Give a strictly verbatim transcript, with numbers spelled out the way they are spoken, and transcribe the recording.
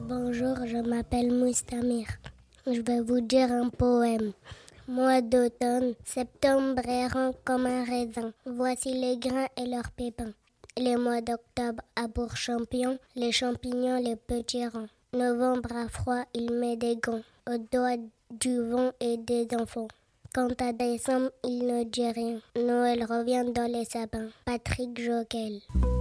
Bonjour, je m'appelle Moustamir. Je vais vous dire un poème. Mois d'automne, septembre errant comme un raisin. Voici les grains et leurs pépins. Les mois d'octobre à Bourg-Champion, les champignons, les petits rangs. Novembre à froid, il met des gants aux doigts du vent et des enfants. Quant à décembre, il ne dit rien. Noël revient dans les sapins. Patrick Joquel.